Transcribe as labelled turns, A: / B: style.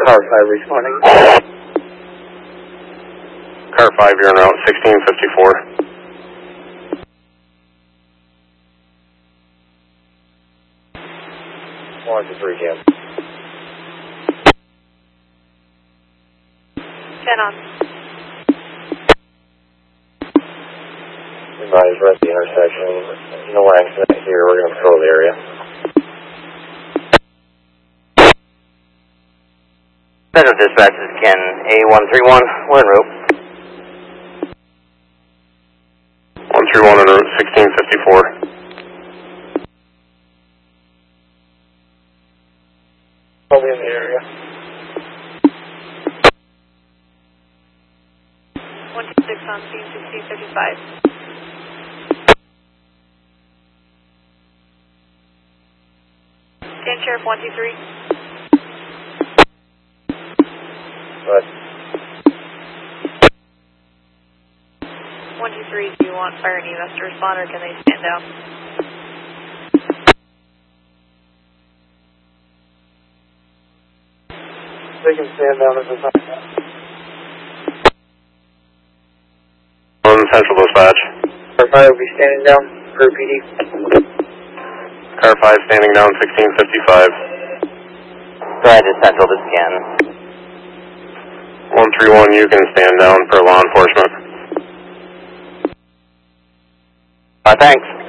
A: Car 5 responding.
B: Car 5, you're en route 1654.
A: One to 3 Jam.
C: 10 on.
A: Advise, we're at the intersection. No accident here. We're going to patrol the area.
D: Central Dispatch, this is Ken, A131, we're en route.
B: 131 en route 1654.
A: Probably in the area.
C: 126 on scene 1655. Dan Sheriff 123.
A: But
C: 123, do you want fire and EMS to respond or can they stand down?
A: they can stand down at this time.
B: On Central Dispatch.
A: Car 5 will be standing down per PD.
B: Car 5 standing down 1655.
D: Go ahead to Central, this is Ken.
B: 131, you can stand down for law enforcement.
D: Thanks.